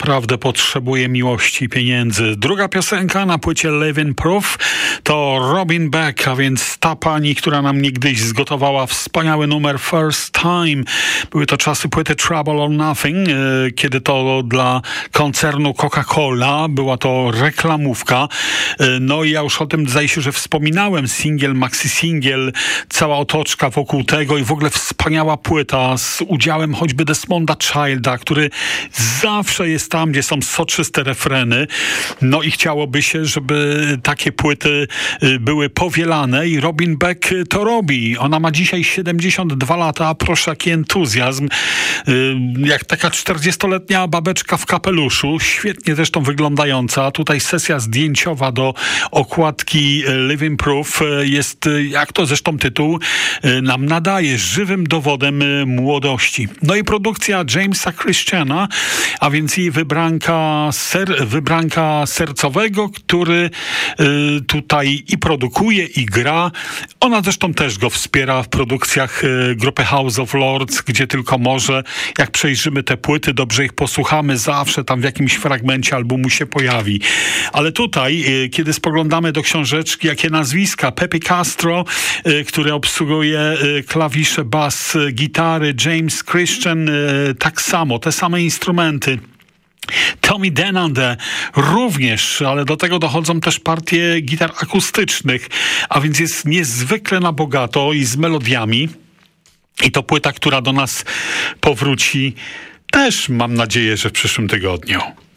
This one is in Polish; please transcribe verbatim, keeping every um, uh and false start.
naprawdę potrzebuje miłości i pieniędzy. Druga piosenka na płycie Living Proof to Robin Beck, a więc ta pani, która nam niegdyś zgotowała wspaniały numer First Time. Były to czasy płyty Trouble or Nothing, kiedy to dla koncernu Coca-Cola była to reklamówka. No i ja już o tym zdaje się, że wspominałem. Singiel, maxi singiel, cała otoczka wokół tego i w ogóle wspaniała płyta z udziałem choćby Desmonda Childa, który zawsze jest tam, gdzie są soczyste refreny. No i chciałoby się, żeby takie płyty były powielane i Robin Beck to robi. Ona ma dzisiaj siedemdziesiąt dwa lata, a proszę, jaki entuzjazm. Jak taka czterdziestoletnia babeczka w kapeluszu, świetnie zresztą wyglądająca. Tutaj sesja zdjęciowa do okładki Living Proof jest, jak to zresztą tytuł nam nadaje, żywym dowodem młodości. No i produkcja Jamesa Christiana, a więc jej wybranka, ser, wybranka sercowego, który y, tutaj i produkuje, i gra. Ona zresztą też go wspiera w produkcjach y, grupy House of Lords, gdzie tylko może. Jak przejrzymy te płyty, dobrze ich posłuchamy, zawsze tam w jakimś fragmencie albumu się pojawi. Ale tutaj, y, kiedy spoglądamy do książeczki, jakie nazwiska, Pepe Castro, y, który obsługuje y, klawisze, bas, y, gitary, James Christian, y, tak samo, te same instrumenty. Tommy Denande również, ale do tego dochodzą też partie gitar akustycznych, a więc jest niezwykle na bogato i z melodiami. I to płyta, która do nas powróci też, mam nadzieję, że w przyszłym tygodniu.